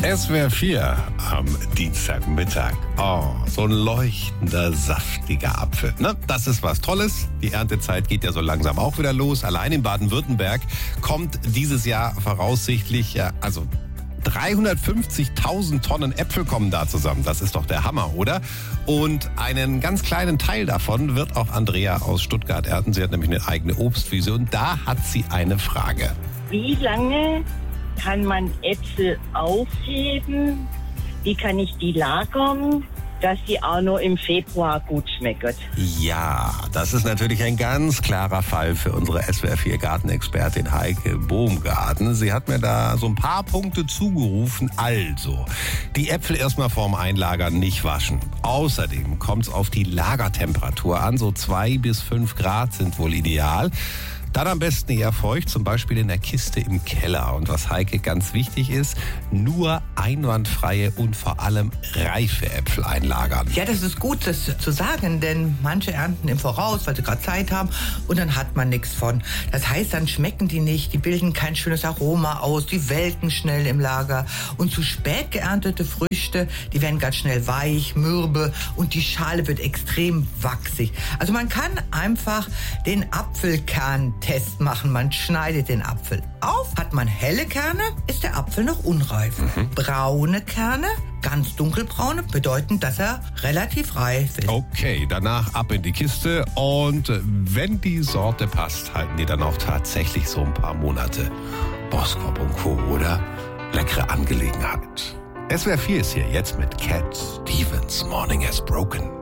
SWR 4 am Dienstagmittag. Oh, so ein leuchtender, saftiger Apfel. Ne? Das ist was Tolles. Die Erntezeit geht ja so langsam auch wieder los. Allein in Baden-Württemberg kommt dieses Jahr voraussichtlich, 350.000 Tonnen Äpfel kommen da zusammen. Das ist doch der Hammer, oder? Und einen ganz kleinen Teil davon wird auch Andrea aus Stuttgart ernten. Sie hat nämlich eine eigene Obstwiese und da hat sie eine Frage. Wie lange kann man Äpfel aufheben? Wie kann ich die lagern, dass sie auch noch im Februar gut schmecken? Ja, das ist natürlich ein ganz klarer Fall für unsere SWR 4 Gartenexpertin Heike Bohmgarten. Sie hat mir da so ein paar Punkte zugerufen. Also, die Äpfel erstmal vorm Einlagern nicht waschen. Außerdem kommt es auf die Lagertemperatur an. So 2 bis 5 Grad sind wohl ideal. Dann am besten eher feucht, zum Beispiel in der Kiste im Keller. Und was Heike ganz wichtig ist, nur einwandfreie und vor allem reife Äpfel einlagern. Ja, das ist gut, das zu sagen, denn manche ernten im Voraus, weil sie gerade Zeit haben und dann hat man nichts von. Das heißt, dann schmecken die nicht, die bilden kein schönes Aroma aus, die welken schnell im Lager. Und zu spät geerntete Früchte, die werden ganz schnell weich, mürbe und die Schale wird extrem wachsig. Also man kann einfach den Apfelkerntest machen. Man schneidet den Apfel auf. Hat man helle Kerne, ist der Apfel noch unreif. Braune Kerne, ganz dunkelbraune, bedeuten, dass er relativ reif ist. Okay, danach ab in die Kiste und wenn die Sorte passt, halten die dann auch tatsächlich so ein paar Monate. Boskop und Co., oder? Leckere Angelegenheit. SWR 4 ist hier jetzt mit Cat Stevens, Morning Has Broken.